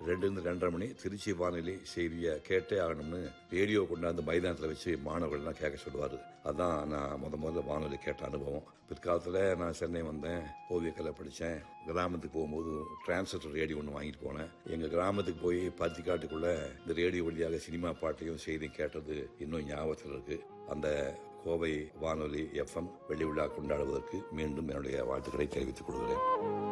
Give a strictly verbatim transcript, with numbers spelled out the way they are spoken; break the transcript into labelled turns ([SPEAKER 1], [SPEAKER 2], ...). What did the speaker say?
[SPEAKER 1] ரெண்டு இருந்து ரெண்டரை மணி திருச்சி வானொலி செய்தியை கேட்டே ஆகணும்னு ரேடியோ கொண்டாந்து மைதானத்தில் வச்சு மாணவர்கள்லாம் கேட்க சொல்லுவார். அதான் நான் முத முதல்ல வானொலி கேட்ட அனுபவம். பிற்காலத்தில் நான் சென்னை வந்தேன், ஓவியக்கலை படித்தேன். கிராமத்துக்கு போகும்போது டிரான்சிஸ்டர் ரேடியோ ஒன்று வாங்கிட்டு போனேன். எங்கள் கிராமத்துக்கு போய் பருத்திக்காட்டுக்குள்ள இந்த ரேடியோ வழியாக சினிமா பாட்டையும் செய்தியும் கேட்டது இன்னும் ஞாபகத்தில் இருக்கு. அந்த கோவை வானொலி எஃப்எம் வெள்ளி விழா கொண்டாடுவதற்கு மீண்டும் என்னுடைய வாழ்த்துக்களை தெரிவித்துக் கொள்கிறேன்.